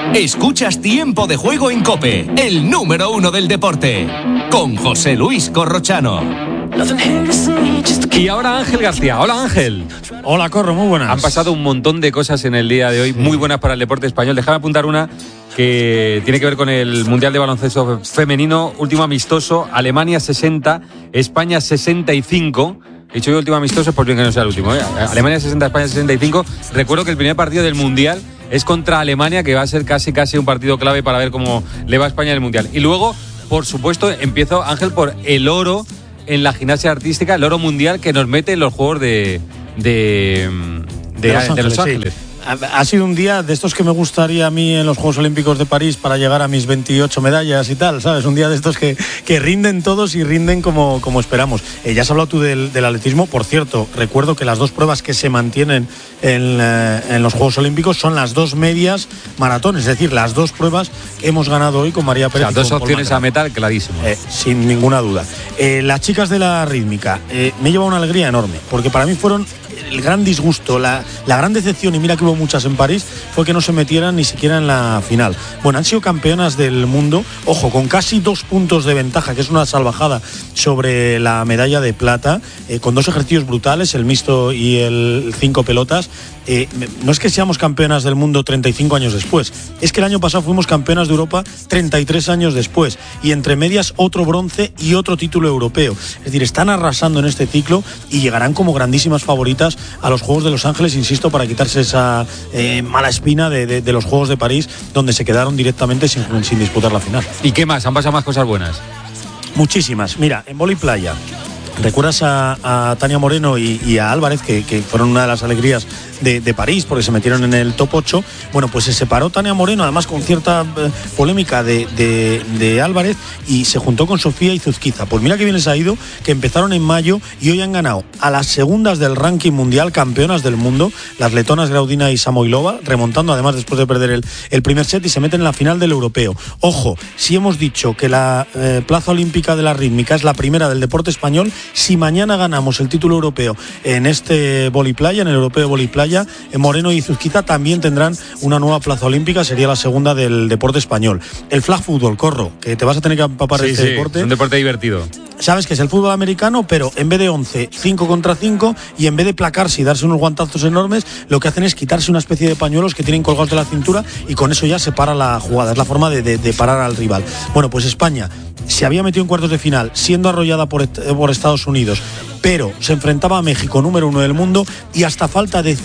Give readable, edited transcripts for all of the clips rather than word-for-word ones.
Escuchas Tiempo de Juego en COPE, el número 1 del deporte, con José Luis Corrochano. Y ahora Ángel García. Hola, Ángel. Hola, Corro, muy buenas. Han pasado un montón de cosas en el día de hoy, muy buenas para el deporte español. Déjame apuntar una que tiene que ver con el Mundial de Baloncesto Femenino, último amistoso, Alemania 60, España 65. He dicho yo último amistoso, pues bien que no sea el último, ¿eh? Alemania 60, España 65. Recuerdo que el primer partido del Mundial es contra Alemania, que va a ser casi un partido clave para ver cómo le va a España en el Mundial. Y luego, por supuesto, empiezo, Ángel, por el oro en la gimnasia artística, el oro mundial que nos mete en los Juegos de Los Ángeles. Sí. Ha sido un día de estos que me gustaría a mí en los Juegos Olímpicos de París para llegar a mis 28 medallas y tal, ¿sabes? Un día de estos que rinden todos y rinden como esperamos. Ya has hablado tú del atletismo. Por cierto, recuerdo que las dos pruebas que se mantienen en los Juegos Olímpicos son las dos medias maratones, es decir, las dos pruebas que hemos ganado hoy con María Pérez. O sea, dos opciones a metal clarísimo. Sin ninguna duda. Las chicas de la rítmica, me lleva una alegría enorme, porque para mí fueron el gran disgusto, la gran decepción, y mira que hubo muchas en París, fue que no se metieran ni siquiera en la final. Bueno, han sido campeonas del mundo, ojo, con casi 2 puntos de ventaja, que es una salvajada sobre la medalla de plata, con 2 ejercicios brutales, el mixto y el 5 pelotas. No es que seamos campeonas del mundo 35 años después, es que el año pasado fuimos campeonas de Europa 33 años después, y entre medias otro bronce y otro título europeo. Es decir, están arrasando en este ciclo y llegarán como grandísimas favoritas a los Juegos de Los Ángeles, insisto, para quitarse esa mala espina de los Juegos de París, donde se quedaron directamente sin disputar la final. ¿Y qué más? ¿Han pasado más cosas buenas? Muchísimas. Mira, en vóley playa, ¿recuerdas a Tania Moreno y a Álvarez, que fueron una de las alegrías de París, porque se metieron en el top 8? Bueno, pues se separó Tania Moreno, además con cierta polémica de Álvarez, y se juntó con Sofía Izuzquiza. Pues mira que bien les ha ido, que empezaron en mayo y hoy han ganado a las segundas del ranking mundial, campeonas del mundo, las letonas Graudina y Samoilova, remontando además después de perder el primer set, y se meten en la final del europeo. Ojo, si hemos dicho que la plaza olímpica de la rítmica es la primera del deporte español, si mañana ganamos el título europeo en este vóley playa, en el europeo de vóley playa, Moreno y Izuzquiza también tendrán una nueva plaza olímpica, sería la segunda del deporte español. El flag fútbol, Corro, que te vas a tener que empapar de este deporte. Es un deporte divertido. Sabes que es el fútbol americano, pero en vez de 11, 5 contra 5, y en vez de placarse y darse unos guantazos enormes, lo que hacen es quitarse una especie de pañuelos que tienen colgados de la cintura, y con eso ya se para la jugada. Es la forma de parar al rival. Bueno, pues España se había metido en cuartos de final, siendo arrollada por Estados Unidos, pero se enfrentaba a México, número 1 del mundo, y hasta falta de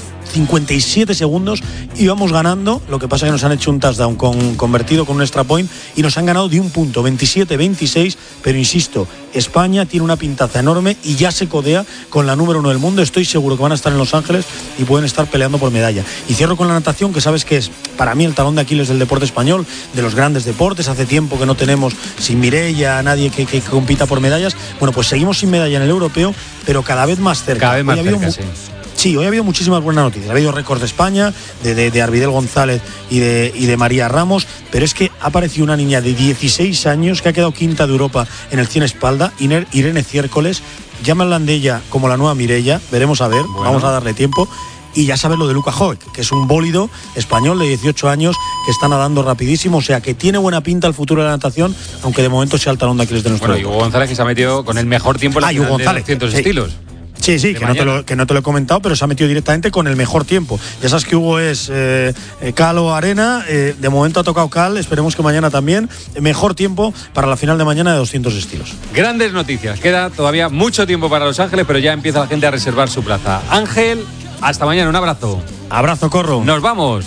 57 segundos íbamos ganando. Lo que pasa es que nos han hecho un touchdown convertido con un extra point y nos han ganado de un punto, 27-26, pero insisto, España tiene una pintaza enorme y ya se codea con la número 1 del mundo. Estoy seguro que van a estar en Los Ángeles y pueden estar peleando por medalla. Y cierro con la natación, que sabes que es para mí el talón de Aquiles del deporte español, de los grandes deportes. Hace tiempo que no tenemos sin Mireia nadie que compita por medallas. Bueno, pues seguimos sin medalla en el europeo, pero cada vez más cerca. Cada vez más cerca, sí. Sí, hoy ha habido muchísimas buenas noticias. Ha habido récords de España, de Arvidel González y de María Ramos, pero es que ha aparecido una niña de 16 años que ha quedado quinta de Europa en el 100 espalda, Irene Ciércoles. Ya me hablan de ella como la nueva Mireia, veremos a ver, vamos a darle tiempo. Y ya sabes lo de Luka Jovic, que es un bólido español de 18 años que está nadando rapidísimo, o sea que tiene buena pinta el futuro de la natación, aunque de momento sea el talón de Aquiles de nuestro deporte. Hugo González, que se ha metido con el mejor tiempo en la final de 200 estilos. Sí, que no te lo he comentado, pero se ha metido directamente con el mejor tiempo. Ya sabes que Hugo es cal o arena, de momento ha tocado cal, esperemos que mañana también. Mejor tiempo para la final de mañana de 200 estilos. Grandes noticias, queda todavía mucho tiempo para Los Ángeles, pero ya empieza la gente a reservar su plaza. Ángel, hasta mañana, un abrazo. Abrazo, Corro. Nos vamos.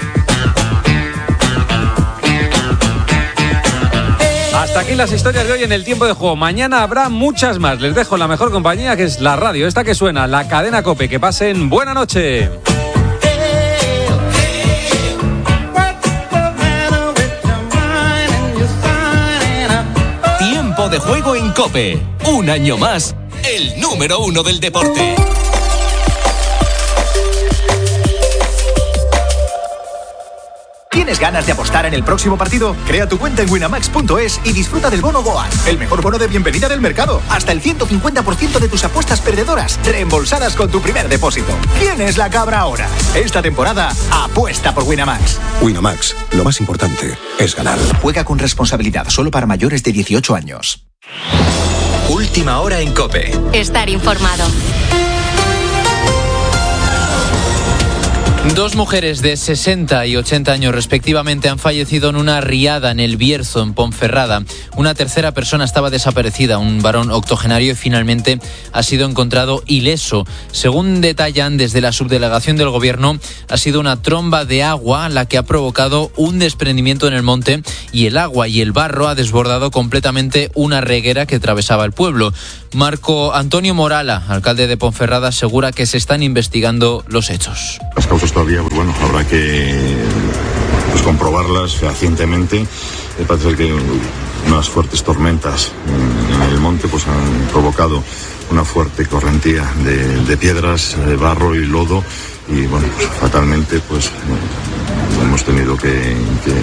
Hasta aquí las historias de hoy en el Tiempo de Juego. Mañana habrá muchas más. Les dejo la mejor compañía, que es la radio, esta que suena, la cadena COPE. Que pasen buena noche. Tiempo de Juego en COPE. Un año más, el número 1 del deporte. ¿Tienes ganas de apostar en el próximo partido? Crea tu cuenta en winamax.es y disfruta del bono Goal, el mejor bono de bienvenida del mercado. Hasta el 150% de tus apuestas perdedoras reembolsadas con tu primer depósito. ¿Quién es la cabra ahora? Esta temporada, apuesta por Winamax. Winamax, lo más importante es ganar. Juega con responsabilidad, solo para mayores de 18 años. Última hora en COPE. Estar informado. 2 mujeres de 60 y 80 años respectivamente han fallecido en una riada en El Bierzo, en Ponferrada. Una tercera persona estaba desaparecida, un varón octogenario, y finalmente ha sido encontrado ileso. Según detallan desde la subdelegación del Gobierno, ha sido una tromba de agua la que ha provocado un desprendimiento en el monte, y el agua y el barro ha desbordado completamente una reguera que atravesaba el pueblo. Marco Antonio Morala, alcalde de Ponferrada, asegura que se están investigando los hechos. Las causas todavía, habrá que comprobarlas fehacientemente. Parece que unas fuertes tormentas en el monte han provocado una fuerte correntía de piedras, de barro y lodo, y fatalmente hemos tenido que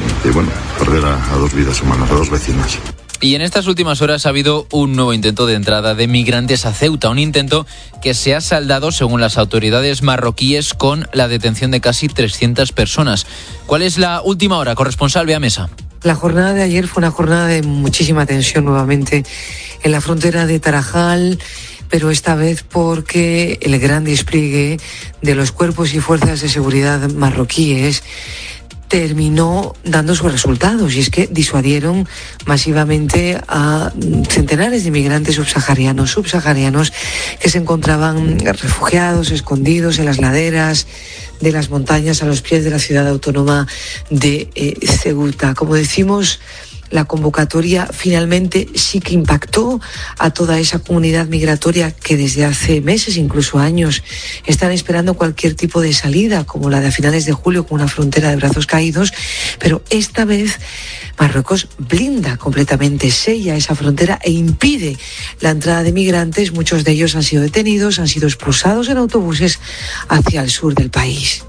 perder a 2 vidas humanas, a 2 vecinas. Y en estas últimas horas ha habido un nuevo intento de entrada de migrantes a Ceuta, un intento que se ha saldado, según las autoridades marroquíes, con la detención de casi 300 personas. ¿Cuál es la última hora? Corresponsal Bea Mesa. La jornada de ayer fue una jornada de muchísima tensión nuevamente en la frontera de Tarajal, pero esta vez porque el gran despliegue de los cuerpos y fuerzas de seguridad marroquíes terminó dando sus resultados, y es que disuadieron masivamente a centenares de migrantes subsaharianos que se encontraban refugiados, escondidos en las laderas de las montañas a los pies de la ciudad autónoma de Ceuta. Como decimos, la convocatoria finalmente sí que impactó a toda esa comunidad migratoria que desde hace meses, incluso años, están esperando cualquier tipo de salida, como la de a finales de julio con una frontera de brazos caídos, pero esta vez Marruecos blinda completamente, sella esa frontera e impide la entrada de migrantes. Muchos de ellos han sido detenidos, han sido expulsados en autobuses hacia el sur del país.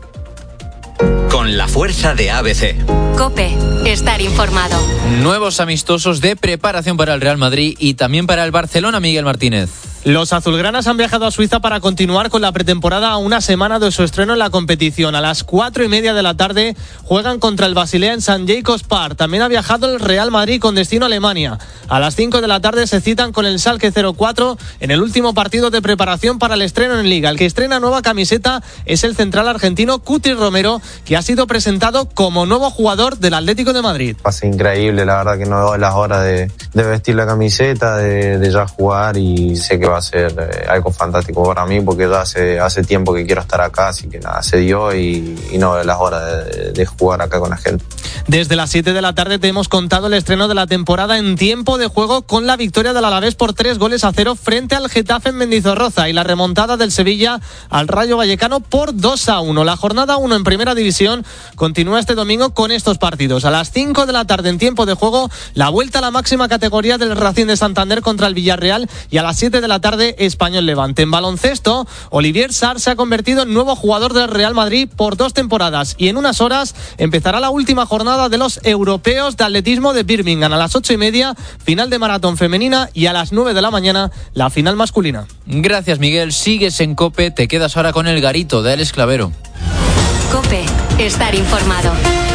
Con la fuerza de ABC. COPE. Estar informado. Nuevos amistosos de preparación para el Real Madrid y también para el Barcelona, Miguel Martínez. Los azulgranas han viajado a Suiza para continuar con la pretemporada a una semana de su estreno en la competición. A las 4:30 de la tarde juegan contra el Basilea en St. Jacobs Park. También ha viajado el Real Madrid con destino a Alemania. A las 5 de la tarde se citan con el Schalke 04 en el último partido de preparación para el estreno en Liga. El que estrena nueva camiseta es el central argentino Cuti Romero, que ha sido presentado como nuevo jugador del Atlético de Madrid. Pasa increíble, la verdad que no doy las horas de vestir la camiseta, de ya jugar, y sé que va a ser algo fantástico para mí, porque ya hace tiempo que quiero estar acá, así que nada, se dio y no es la hora de jugar acá con la gente. Desde las 7 de la tarde te hemos contado el estreno de la temporada en tiempo de juego, con la victoria del Alavés por 3-0 frente al Getafe en Mendizorroza, y la remontada del Sevilla al Rayo Vallecano por 2-1. La jornada 1 en Primera División continúa este domingo con estos partidos. A las 5 de la tarde en tiempo de juego, la vuelta a la máxima categoría del Racing de Santander contra el Villarreal, y a las 7 de la tarde Español Levante. En baloncesto, Olivier Sarr se ha convertido en nuevo jugador del Real Madrid por 2 temporadas, y en unas horas empezará la última jornada de los europeos de atletismo de Birmingham. A las 8:30, final de maratón femenina, y a las 9 de la mañana, la final masculina. Gracias, Miguel. Sigues en COPE, te quedas ahora con el garito de Alex Clavero. COPE. Estar informado.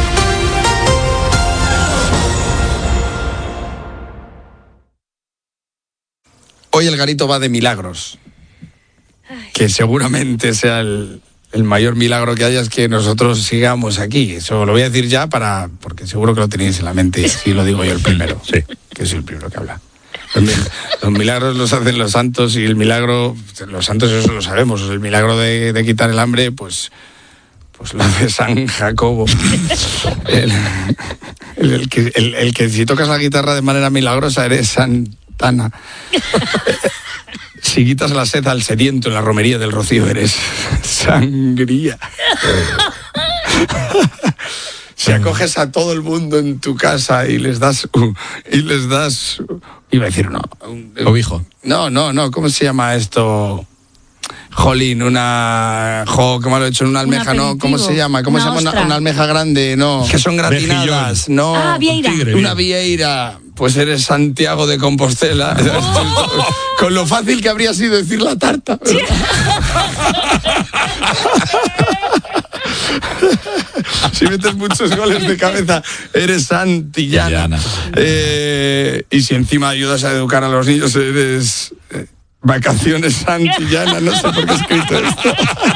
Hoy el garito va de milagros. Que seguramente sea el mayor milagro que haya, es que nosotros sigamos aquí. Eso lo voy a decir ya porque seguro que lo tenéis en la mente, y así lo digo yo el primero. Sí. Que soy el primero que habla. Los milagros los hacen los santos, y el milagro, los santos eso lo sabemos, el milagro de quitar el hambre, pues lo hace San Jacobo. el que si tocas la guitarra de manera milagrosa eres Santana. Si quitas la sed al sediento en la romería del Rocío eres sangría. Si acoges a todo el mundo en tu casa y les das iba a decir cobijo. No, ¿cómo se llama esto? Jolín, ¿cómo lo he hecho? Una almeja, ¿no? ¿Cómo se llama? ¿Cómo se llama una almeja grande? No, que son gratinadas. No, vieira. Una vieira. Pues eres Santiago de Compostela. Con lo fácil que habría sido decir la tarta. Si metes muchos goles de cabeza, eres santillana. Y si encima ayudas a educar a los niños, eres vacaciones santillana. No sé por qué he escrito esto.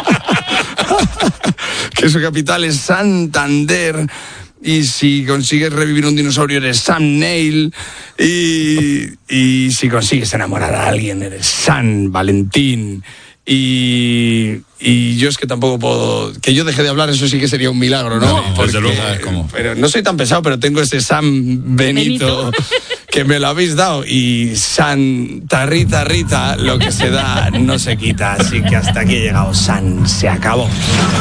Que su capital es Santander. Y si consigues revivir un dinosaurio, eres Sam Neill. Y si consigues enamorar a alguien, eres San Valentín. Y yo es que tampoco puedo... Que yo deje de hablar, eso sí que sería un milagro, ¿no? Desde luego, ¿cómo? Pero no soy tan pesado, pero tengo ese San Benito que me lo habéis dado. Y Santa Rita, lo que se da no se quita. Así que hasta aquí he llegado. Se acabó.